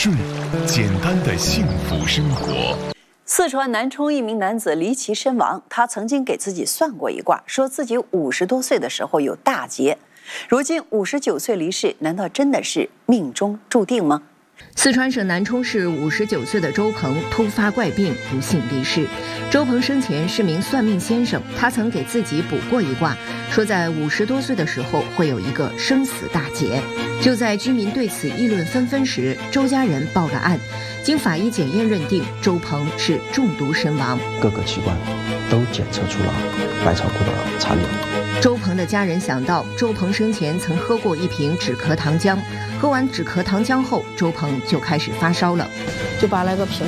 顺，简单的幸福生活。 四川南充一名男子离奇身亡，他曾经给自己算过一卦，说自己50多岁的时候有大劫。如今59岁离世，难道真的是命中注定吗？ 四川省南充市59岁的周鹏突发怪病，不幸离世。周鹏生前是名算命先生，他曾给自己卜过一卦，说在50多岁的时候会有一个生死大劫。就在居民对此议论纷纷时，周家人报了案。经法医检验认定，周鹏是中毒身亡， 各个器官都检测出了百草枯的残留。 周鹏的家人想到，周鹏生前曾喝过一瓶止咳糖浆，喝完止咳糖浆后，周鹏就开始发烧了， 就把那个瓶